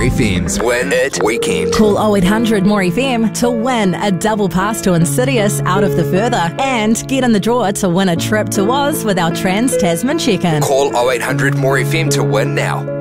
FM's Win It Weekend. Call 0800 More FM to win a double pass to Insidious Out of the Further and get in the draw to win a trip to Oz with our Trans Tasman check-in. Call 0800 More FM to win now.